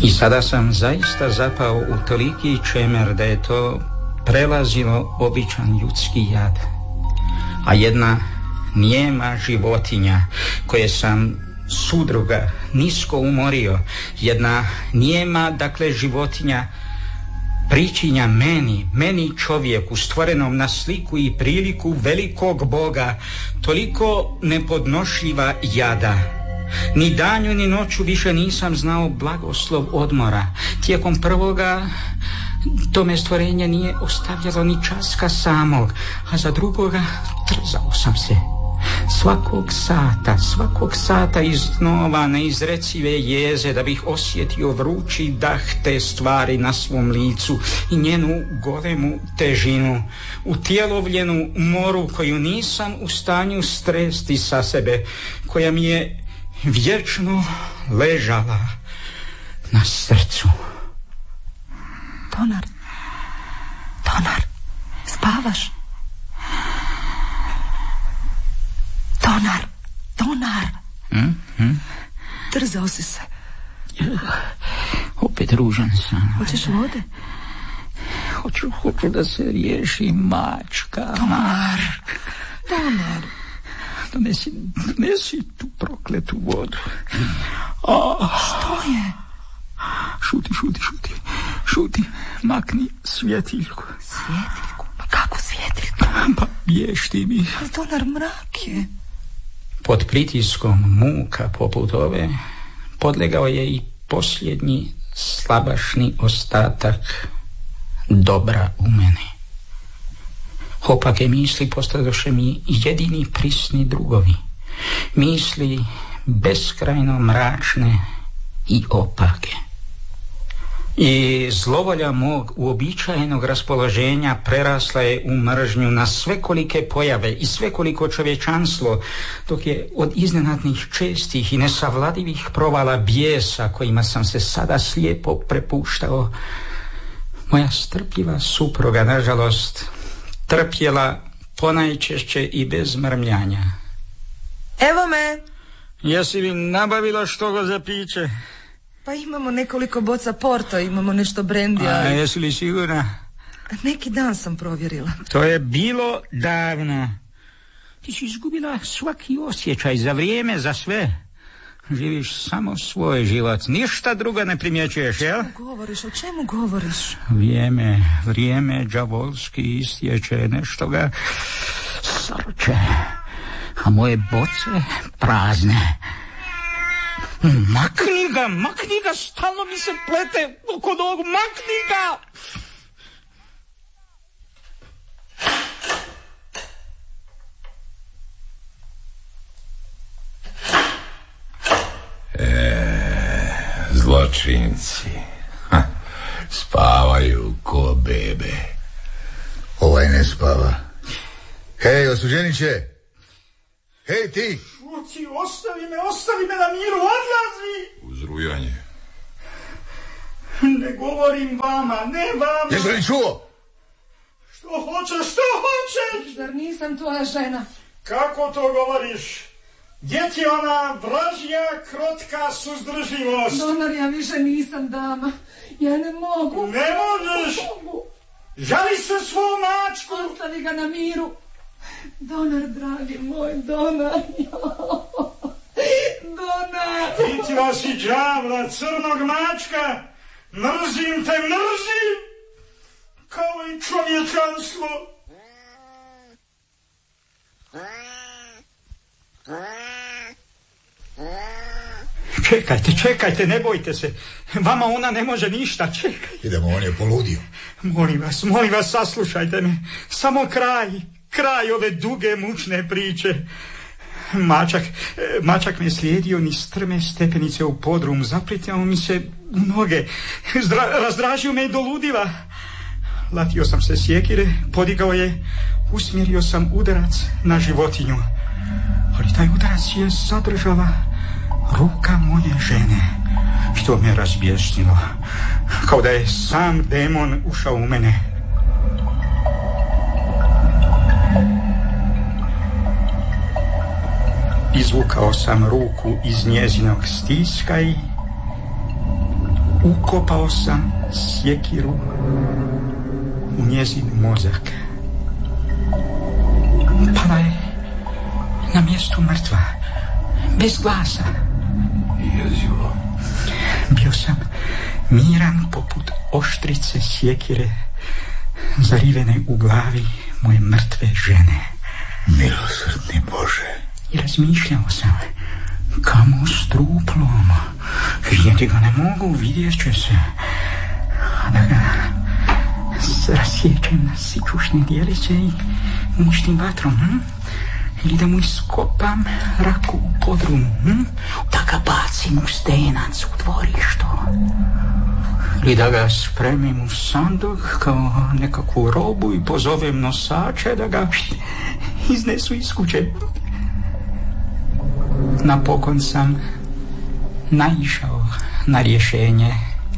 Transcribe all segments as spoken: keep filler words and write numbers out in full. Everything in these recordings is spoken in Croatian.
I sada sam zaista zapao u toliki čemer da je to prelazilo običan ljudski jad. A jedna nijema životinja koje sam sudruga nisko umorio, jedna nijema, dakle, životinja pričinja meni, meni čovjeku stvorenom na sliku i priliku velikog Boga, toliko nepodnošljiva jada. Ni danju ni noću više nisam znao blagoslov odmora. Tijekom prvoga to me stvorenje nije ostavljalo ni časka samog, a za drugoga trzao sam se. Svakog sata, svakog sata iznova neizrecive jeze da bih osjetio vrući dah te stvari na svom licu i njenu golemu težinu, utjelovljenu moru koju nisam u stanju stresti sa sebe, koja mi je vječno ležala na srcu. Donar, Donar, spavaš? Donar, Donar. Hmm? Hmm? Trzao si se. Opet ružan sam. Hoćeš vode? Hoću, hoću da se riješi mačka. Donar, Donar. Donesi, donesi tu prokletu vodu. Oh. Što je? Šuti, šuti, šuti. Šuti, makni svjetiljku. Svjetiljku? Pa kako svjetiljku? Pa bješti mi. Donar, mrak je. Pod pritiskom muka poput ove podlegao je i posljednji slabašni ostatak dobra u meni. Opake misli postadoše mi jedini prisni drugovi. Misli beskrajno mračne i opake. I zlovolja mog uobičajenog raspoloženja prerasla je u mržnju na svekolike pojave i svekoliko čovječanstvo, dok je od iznenadnih čestih i nesavladivih provala bijesa kojima sam se sada slijepo prepuštao, moja strpljiva supruga, nažalost, trpjela ponajčešće i bez mrmljanja. Evo me. Jesi mi nabavila što go za piće? Pa imamo nekoliko boca Porto, imamo nešto brendija. A jesi li sigurna? Neki dan sam provjerila. To je bilo davno. Ti si izgubila svaki osjećaj za vrijeme, za sve. Živiš samo svoj život, ništa drugo ne primjećuješ, jel? O čemu govoriš, o čemu govoriš? Vrijeme, vrijeme đavolski istječe, nešto ga sarče, a moje boce prazne. Makni ga, makni ga, stalno mi se plete oko nog, makni ga! E, zločinci. Ha, spavaju ko bebe. Ovaj ne spava. Hej, osuđeniče! Hej, ti! Šuci, ostavi me, ostavi me na miru, odlazi! Uzrujanje. Ne govorim vama, ne vama. Jesi li čuo? Što hoćeš, što hoćeš? Zar nisam tvoja žena? Kako to govoriš? Gdje ti ona vražja, krotka suzdržljivost? Donar, ja više nisam dama. Ja ne mogu. Ne možeš! Žali se svu mačku! Ostavi ga na miru. Donar, dragi moj, Donar. Donar. Ti ti osi đavla, crnog mačka. Mrzim te, mrzim. Kao i čovječanstvo. Čekajte, čekajte, ne bojte se. Vama ona ne može ništa, čekajte. Idemo, on je poludio. Molim vas, molim vas, saslušajte me. Samo kraj, kraj ove duge, mučne priče. Mačak, mačak me slijedio niz strme stepenice u podrum, zaplitao mi se u noge, Zdra, razdražio me i do ludila. Latio sam se sjekire, podigao je, usmjerio sam udarac na životinju. Ali taj udarac je sadržala ruka moje žene, što me razbjesnilo, kao da je sam demon ušao u mene. Izvukao sam ruku iz njezinog stiska i ukopao sam sjekiru u njezin mozak. Pala je na mjestu mrtva, bez glasa. Jezivo. Bio sam miran poput oštrice sjekire zarivene u glavi moje mrtve žene. Milosrdni Bože. I razmišljao sam, kamo s truplom, vidjeti ga ne mogu, vidjet će se. A da ga rasječem na sičušne dijelice i uništim vatrom, hm? Ili da mu iskopam raku u podrum, hm? Da ga bacim u stenac u dvorištu. Ili da ga spremim u sanduk kao nekakvu robu i pozovem nosače da ga iznesu iz kuće. Napokon sam naišao na rješenje.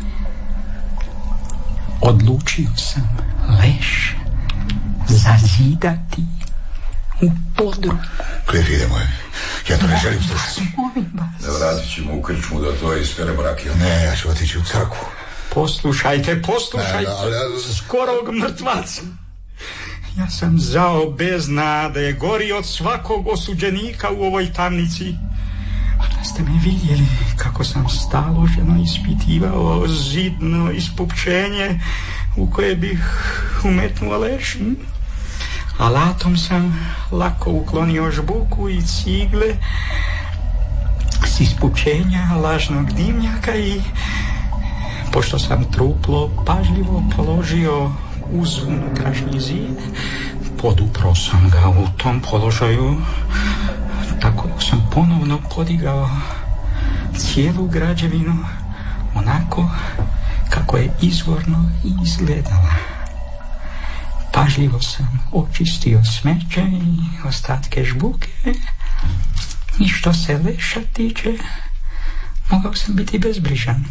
Odlučio sam leš zazidati u podrum. Klijeti moj, ja to ne želim slušati. Da vratit ćemo u krčmu da to ispere brakija. Ne, ja ću otići u crkvu. Poslušajte, poslušajte, ne, ali, ali... skorog mrtvaca. Ja sam zao bez nade, gori od svakog osuđenika u ovoj tamnici. Da ste me vidjeli kako sam staloženo ispitivao zidno ispupčenje u koje bih umetnuo leš. Alatom sam lako uklonio žbuku i cigle s ispučenja lažnog dimnjaka i pošto sam truplo pažljivo položio uz unutrašnji zid, podupro sam ga u tom položaju tako da sam ponovno podigao cijelu građevinu onako kako je izvorno izgledala. Pažljivo sam očistio smeće i ostatke žbuke i što se leša tiče, mogao sam biti bezbrižan.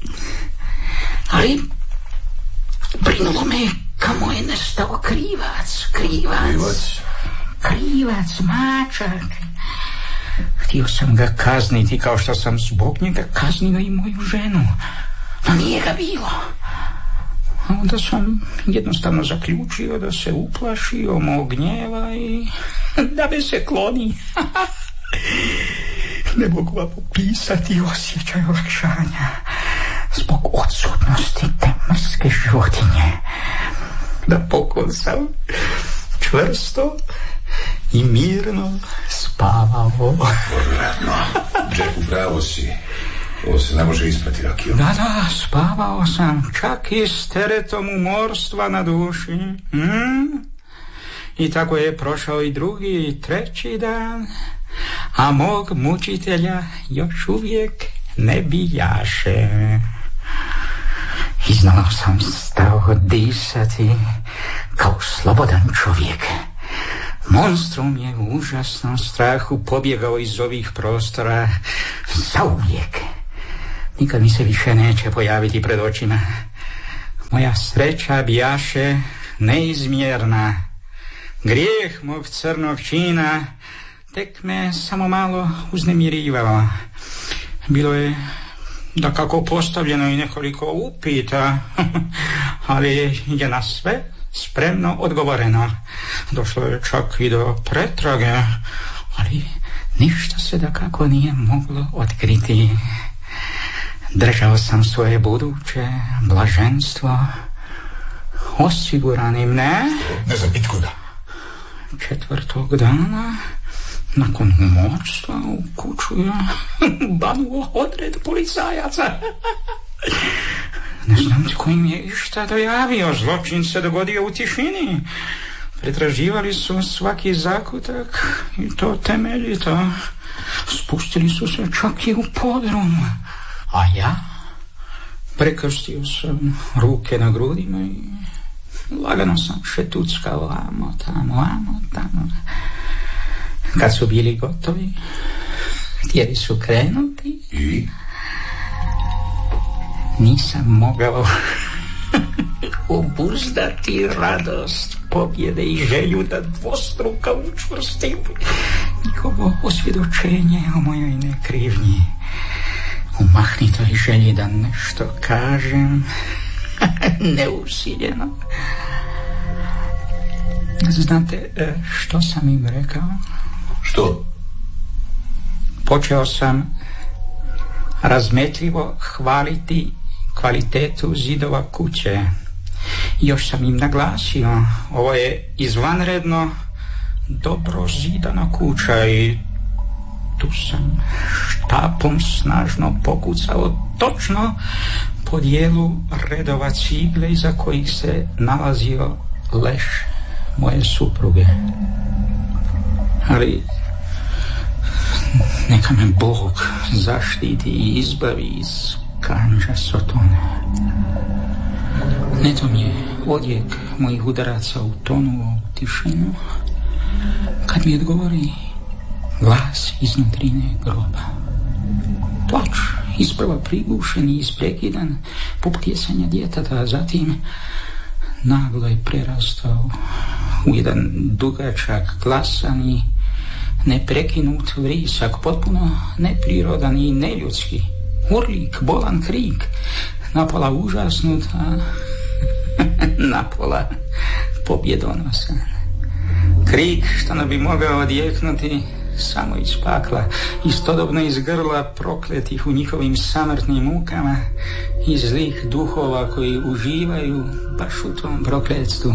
Ali brinulo me kamo je nestao krivac, krivac, krivac, krivac, mačak. Htio sam ga kazniti kao što sam zbog njega kaznio i moju ženu, no nije ga bilo. Onda sam jednostavno zaključio da se uplašio mog gnjeva i da me se kloni. Ne mogu vam opisati osjećaj olakšanja zbog odsutnosti te mrske životinje. Napokon sam čvrsto i mirno spavao. Odvratno. Jack, upravo si. Ovo se ne može isprati, Rakio. Da, da, spavao sam, čak i s teretom umorstva na duši. Hmm? I tako je prošao i drugi i treći dan, a mog mučitelja još uvijek ne bijaše. Iznova sam stao disati kao slobodan čovjek. Monstrum je u užasnom strahu pobjegao iz ovih prostora zauvijek. Nikad mi se više neće pojaviti pred očima. Moja sreća bijaše neizmjerna. Grijeh mog crnog čina tek me samo malo uznemirivao. Bilo je dakako postavljeno i nekoliko upita, ali je na sve spremno odgovoreno. Došlo je čak i do pretrage, ali ništa se dakako nije moglo otkriti. Držao sam svoje buduće blaženstvo osiguranim, ne? Ne zapitkuj ga. Četvrtog dana, nakon umorstva, u kuću je banuo odred policajaca. Ne znam tko im je išta dojavio. Zločin se dogodio u tišini. Pretraživali su svaki zakutak i to temeljito. Spustili su se čak i u podrum. A ja prekrstio sam ruke na grudima i lagano sam šetuckao vamo tamo, vamo tamo. Kad su bili gotovi, htjeli su krenuti i nisam mogao obuzdati radost pobjede i želju da dvostruko učvrstim njihovo osvjedočenje o mojoj nekrivnji. u mahnitoj želji da nešto kažem, neusiljeno. Znate što sam im rekao? Što? Počeo sam razmetljivo hvaliti kvalitetu zidova kuće. Još sam im naglasio, ovo je izvanredno dobro zidana kuća i tu sam štapom snažno pokucao točno po dijelu redova cigle iza kojih se nalazio leš moje supruge. Ali neka me Bog zaštiti i izbavi iz kandža Sotone. Netom je odjek mojih udaraca utonuo u tišinu kad mi odgovori glas iznutrine groba. Plač, isprva prigušen i isprekidan poput jesanja djeteta, a zatim naglo je prerastao u jedan dugačak, glasan i neprekinut vrisak, potpuno neprirodan i neljudski. Urlik, bolan krik, napola užasnut, a napola pobjedonosan. Krik što ne bi mogao odjeknuti samo iz pakla, istodobno iz grla prokletih u njihovim samrtnim mukama i zlih duhova koji uživaju baš u tom prokletstvu.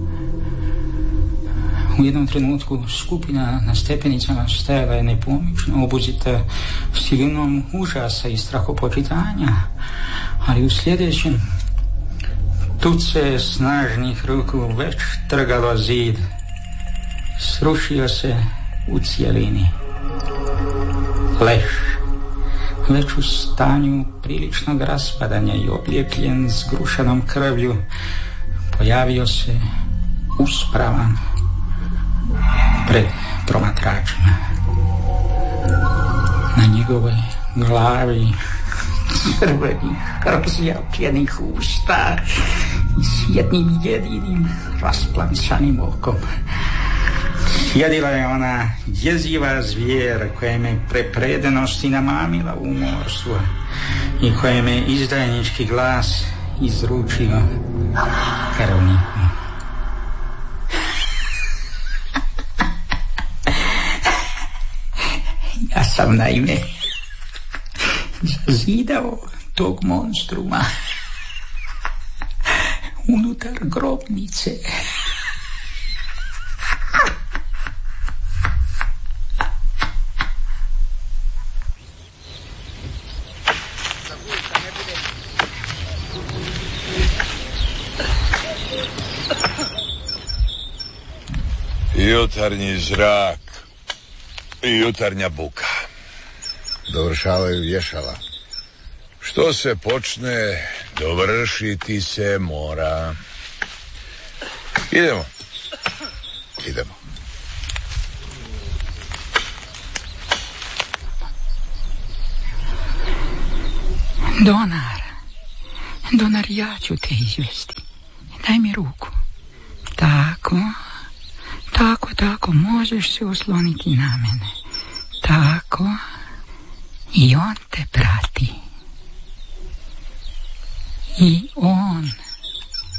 U jednom trenutku skupina na stepenicama stajala je nepomično obuzita silinom užasa i strahopočitanja, ali u sljedećem tuce snažnih ruku već trgalo zid. Srušio se u cijelini. Leš, već u stanju priličnog raspadanja i obljepljen s grušanom krvlju, pojavio se uspravan pred promatračima. Na njegovoj glavi crvenih, razjapljenih usta i s jednim jedinim rasplancanim okom sjedila je ona jeziva zvijer koja me prepredenosti namamila u morstvo i koja me izdajnički glas izručio krvniku. Ja sam naime zazidao tog monstruma unutar grobnice. Jutarnji zrak i jutarnja buka. Dovršavaju vješala. Što se počne, dovršiti se mora. Idemo. Idemo. Donar, Donar, ja ću te izvesti. Daj mi ruku. Tako, tako, tako, možeš se osloniti na mene. Tako, i on te prati. I on